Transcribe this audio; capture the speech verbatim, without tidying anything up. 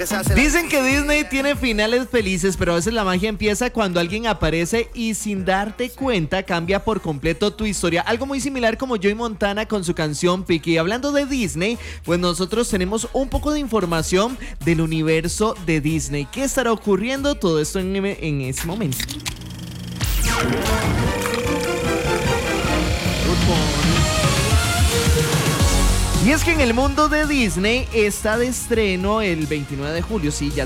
que se hace. Dicen que Disney tiene finales felices, pero a veces la magia empieza cuando alguien aparece y sin darte cuenta cambia por completo tu historia. Algo muy similar como Joey Montana con su canción Picky. Hablando de Disney, pues nosotros tenemos un poco de información del universo de Disney. ¿Qué estará ocurriendo? Todo esto en, en ese momento. Y es que en el mundo de Disney está de estreno el veintinueve de julio, sí, ya